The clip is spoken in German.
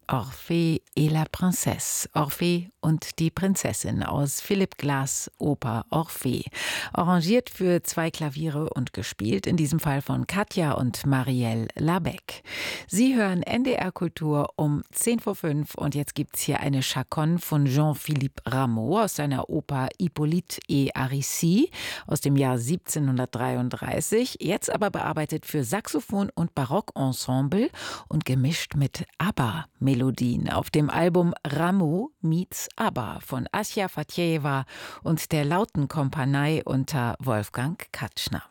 Orphée et la Princesse. Orphée und die Prinzessin aus Philipp Glass' Oper Orphée. Arrangiert für 2 Klaviere und gespielt, in diesem Fall von Katja und Marielle Labec. Sie hören NDR Kultur um 5:10 und jetzt gibt's hier eine Chaconne von Jean-Philippe Rameau aus seiner Oper Hippolyte et Aricie aus dem Jahr 1733. Jetzt aber bearbeitet für Saxophon und Barockensemble und gemischt mit ABBA-Melodien auf dem Album Rameau meets ABBA von Asja Fatjeva und der Lautenkompanie unter Wolfgang Katschner.